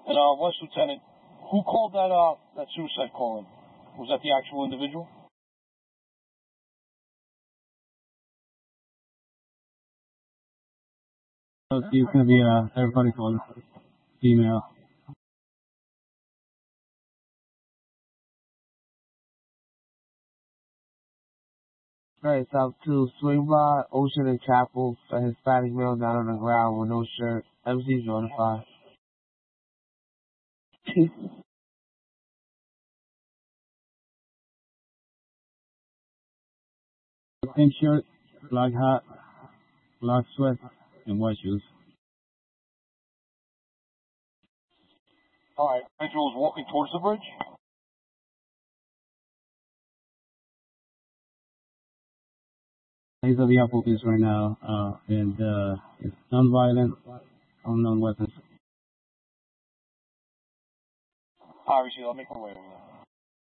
And Vice Lieutenant, who called that suicide call in? Was that the actual individual? So it's going to be everybody called female. Alright, South 2, swing by Ocean and Chapel, a Hispanic male down on the ground with no shirt. MC's notified. Pink shirt, black hat, black sweat, and white shoes. Alright, individual is walking towards the bridge. He's at the Apple Focus right now, and it's non-violent, unknown weapons. Alright, I'll make my way over there.